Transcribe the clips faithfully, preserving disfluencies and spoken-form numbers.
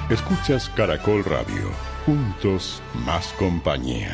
Escuchas Caracol Radio. Juntos, más compañía.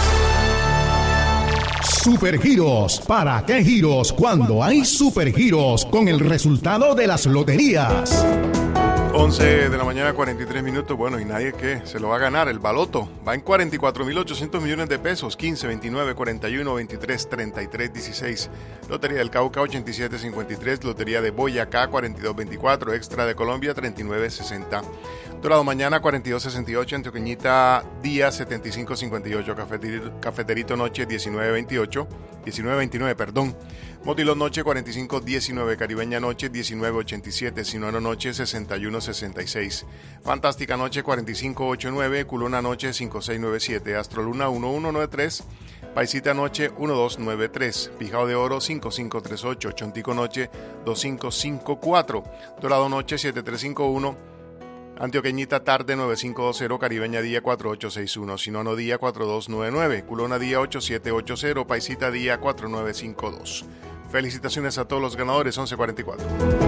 Supergiros. ¿Para qué giros cuando hay supergiros con el resultado de las loterías? once de la mañana, cuarenta y tres minutos. Bueno, y nadie que se lo va a ganar. El baloto va en cuarenta y cuatro mil ochocientos millones de pesos. quince, veintinueve, cuarenta y uno, veintitrés, treinta y tres, dieciséis. Lotería del Cauca, ochenta y siete cincuenta y tres. Lotería de Boyacá, cuarenta y dos veinticuatro. Extra de Colombia, treinta y nueve sesenta. Dorado Mañana, cuarenta y dos sesenta y ocho. Antioqueñita Día, setenta y cinco cincuenta y ocho. Cafeterito, Cafeterito Noche, diecinueve veintiocho. diecinueve veintinueve, perdón. Motilón Noche, cuarenta y cinco diecinueve. Caribeña Noche, diecinueve ochenta y siete. Sinuano Noche, sesenta y uno sesenta y seis. Fantástica Noche, cuarenta y cinco ochenta y nueve. Culona Noche, cincuenta y seis noventa y siete. Astroluna, uno uno nueve tres. Paisita Noche, uno dos nueve tres. Pijao de Oro, cinco cinco tres ocho. Chontico Noche, dos cinco cinco cuatro. Dorado Noche, siete tres cinco uno. Antioqueñita Tarde, nueve cinco dos cero. Caribeña Día, cuatro ocho seis uno. Sinuano Día, cuatro dos nueve nueve. Culona Día, ocho siete ocho cero. Paisita Día, cuatro nueve cinco dos. Felicitaciones a todos los ganadores. Once cuarenta y cuatro.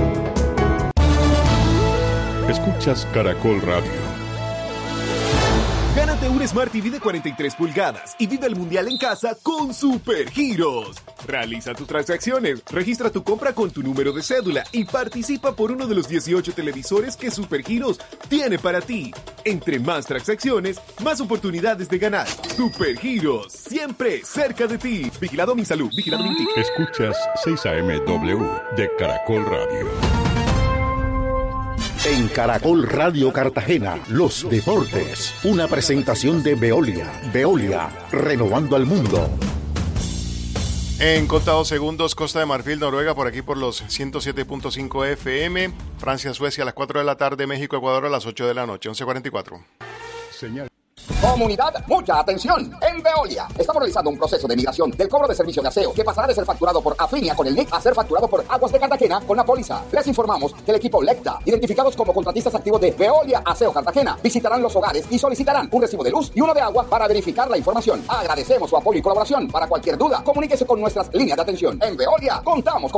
Escuchas Caracol Radio. Gánate un Smart T V de cuarenta y tres pulgadas y vive el mundial en casa con Supergiros. Realiza tus transacciones, registra tu compra con tu número de cédula y participa por uno de los dieciocho televisores que Supergiros tiene para ti. Entre más transacciones, más oportunidades de ganar. Supergiros, siempre cerca de ti. Vigilado Minsalud, vigilado Mintic. Escuchas seis A M W de Caracol Radio. En Caracol Radio Cartagena, los deportes. Una presentación de Veolia. Veolia, renovando al mundo. En contados segundos, Costa de Marfil, Noruega, por aquí por los ciento siete punto cinco F M. Francia, Suecia a las cuatro de la tarde. México, Ecuador a las ocho de la noche. once cuarenta y cuatro. Señal. Comunidad, mucha atención. En Veolia estamos realizando un proceso de migración del cobro de servicio de aseo que pasará de ser facturado por Afinia con el N I C a ser facturado por Aguas de Cartagena con la póliza. Les informamos que el equipo Lecta, identificados como contratistas activos de Veolia Aseo Cartagena, visitarán los hogares y solicitarán un recibo de luz y uno de agua para verificar la información. Agradecemos su apoyo y colaboración. Para cualquier duda, comuníquese con nuestras líneas de atención. En Veolia contamos con